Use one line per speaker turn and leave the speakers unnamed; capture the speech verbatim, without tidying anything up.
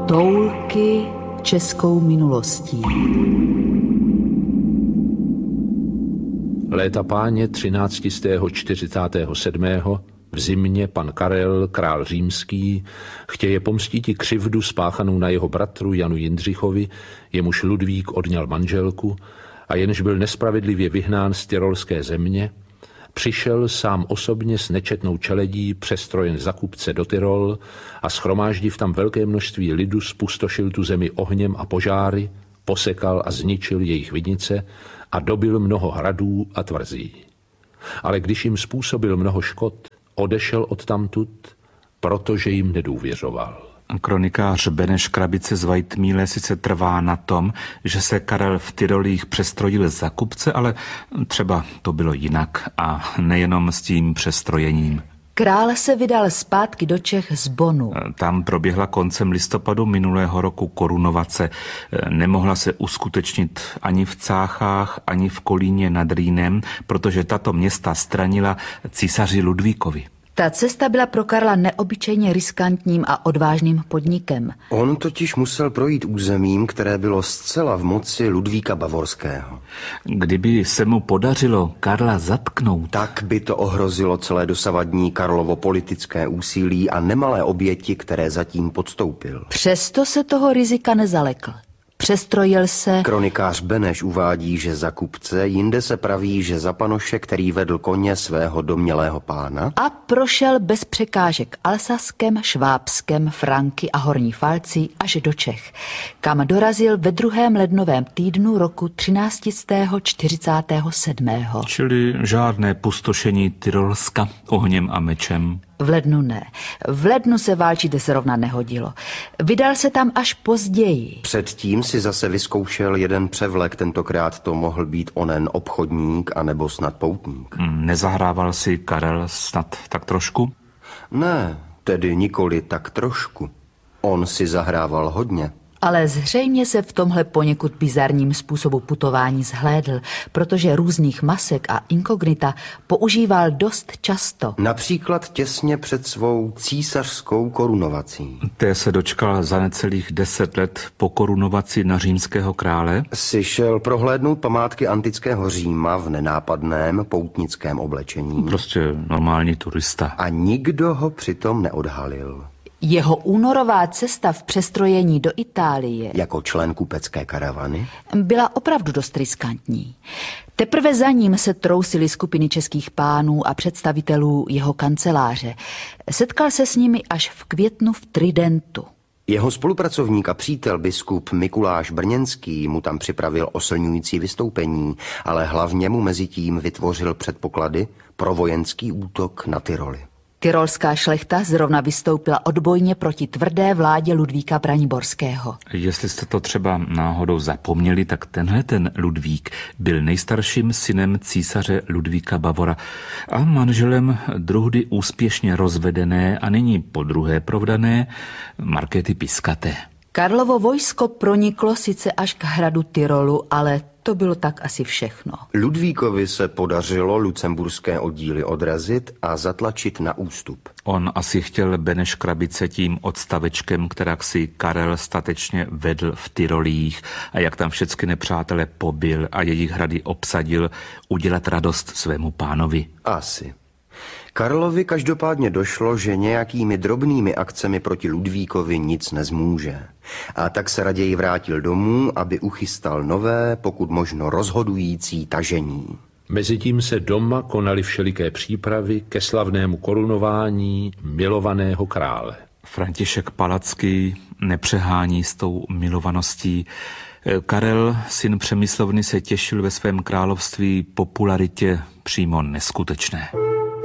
Toulky českou minulostí.
Léta páně třináctistého čtyřicátého sedmého v zimě pan Karel, král římský, chtěje pomstíti křivdu spáchanou na jeho bratru Janu Jindřichovi, jemuž Ludvík odňal manželku a jenž byl nespravedlivě vyhnán z tyrolské země, přišel sám osobně s nečetnou čeledí přestrojen za kupce do Tyrol a shromáždiv tam velké množství lidu spustošil tu zemi ohněm a požáry, posekal a zničil jejich vinice a dobil mnoho hradů a tvrzí. Ale když jim způsobil mnoho škod, odešel odtamtud, protože jim nedůvěřoval.
Kronikář Beneš Krabice z Vajtmíle sice trvá na tom, že se Karel v Tyrolích přestrojil za kupce, ale třeba to bylo jinak a nejenom s tím přestrojením.
Král se vydal zpátky do Čech z Bonu.
Tam proběhla koncem listopadu minulého roku korunovace. Nemohla se uskutečnit ani v Cáchách, ani v Kolíně nad Rýnem, protože tato města stranila císaři Ludvíkovi.
Ta cesta byla pro Karla neobyčejně riskantním a odvážným podnikem.
On totiž musel projít územím, které bylo zcela v moci Ludvíka Bavorského.
Kdyby se mu podařilo Karla zatknout,
tak by to ohrozilo celé dosavadní Karlovo politické úsilí a nemalé oběti, které zatím podstoupil.
Přesto se toho rizika nezalekl. Přestrojil se...
Kronikář Beneš uvádí, že za kupce, jinde se praví, že za panoše, který vedl koně svého domnělého pána.
A prošel bez překážek Alsaskem, Švábskem, Franky a Horní Falcí až do Čech, kam dorazil ve druhém lednovém týdnu roku třináctistého čtyřicátého sedmého.
Čili žádné pustošení Tyrolska ohněm a mečem.
V lednu ne. V lednu se válčit zrovna nehodilo. Vydal se tam až později.
Předtím si zase vyzkoušel jeden převlek, tentokrát to mohl být onen obchodník anebo snad poutník.
Nezahrával si Karel snad tak trošku?
Ne, tedy nikoli tak trošku. On si zahrával hodně.
Ale zřejmě se v tomhle poněkud bizarním způsobu putování zhlédl, protože různých masek a inkognita používal dost často.
Například těsně před svou císařskou korunovací.
Té se dočkal za necelých deset let po korunovaci na římského krále.
Si šel prohlédnout památky antického Říma v nenápadném poutnickém oblečení.
Prostě normální turista.
A nikdo ho přitom neodhalil.
Jeho únorová cesta v přestrojení do Itálie
jako člen kupecké karavany
byla opravdu dost riskantní. Teprve za ním se trousily skupiny českých pánů a představitelů jeho kanceláře. Setkal se s nimi až v květnu v Tridentu.
Jeho spolupracovník a přítel biskup Mikuláš Brněnský mu tam připravil oslňující vystoupení, ale hlavně mu mezitím vytvořil předpoklady pro vojenský útok na Tyroly.
Tyrolská šlechta zrovna vystoupila odbojně proti tvrdé vládě Ludvíka Braniborského.
Jestli jste to třeba náhodou zapomněli, tak tenhle ten Ludvík byl nejstarším synem císaře Ludvíka Bavora a manželem druhdy úspěšně rozvedené a nyní podruhé provdané Markéty Piscaté.
Karlovo vojsko proniklo sice až k hradu Tyrolu, ale to bylo tak asi všechno.
Ludvíkovi se podařilo lucemburské oddíly odrazit a zatlačit na ústup.
On asi chtěl Beneš Krabice tím odstavečkem, kterak si Karel statečně vedl v Tyrolích a jak tam všechny nepřátele pobil a jejich hrady obsadil, udělat radost svému pánovi.
Asi. Karlovi každopádně došlo, že nějakými drobnými akcemi proti Ludvíkovi nic nezmůže. A tak se raději vrátil domů, aby uchystal nové, pokud možno rozhodující tažení.
Mezitím se doma konaly všeliké přípravy ke slavnému korunování milovaného krále.
František Palacký nepřehání s tou milovaností. Karel, syn Přemyslovny, se těšil ve svém království popularitě přímo neskutečné.